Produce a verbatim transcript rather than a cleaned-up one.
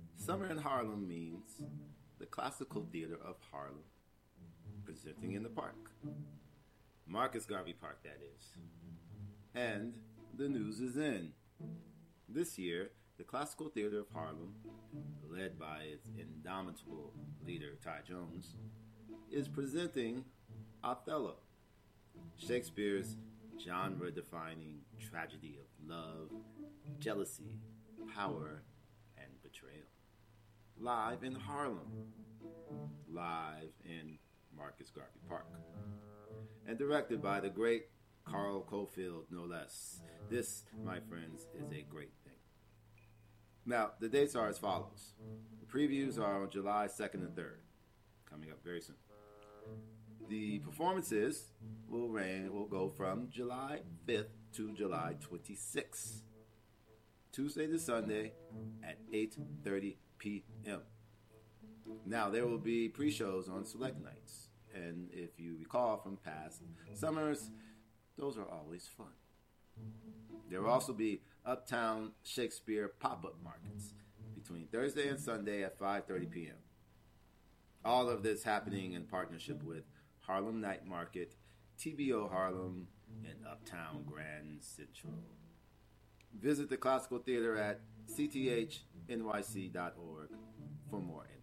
Summer in Harlem means the Classical Theater of Harlem presenting in the park. Marcus Garvey Park, that is. And the news is in. This year, the Classical Theater of Harlem, led by its indomitable leader, Ty Jones, is presenting Othello, Shakespeare's genre-defining tragedy of love, jealousy, power, and betrayal. Live in Harlem, live in Marcus Garvey Park, and directed by the great Carl Cofield, no less. This, my friends, is a great thing. Now, the dates are as follows. The previews are on July second and third, coming up very soon. The performances will rain will go from July fifth to July twenty-sixth, Tuesday to Sunday at eight thirty p.m. Now, there will be pre-shows on select nights, and if you recall from past summers, those are always fun. There will also be Uptown Shakespeare pop-up markets between Thursday and Sunday at five thirty p.m. All of this happening in partnership with Harlem Night Market, T B O Harlem, and Uptown Grand Central. Visit the Classical Theater at c t h n y c dot org for more info.